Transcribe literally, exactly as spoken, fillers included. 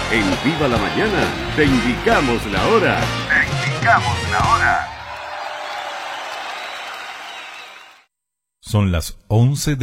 En Viva la Mañana te indicamos la hora. Te indicamos la hora. Son las once de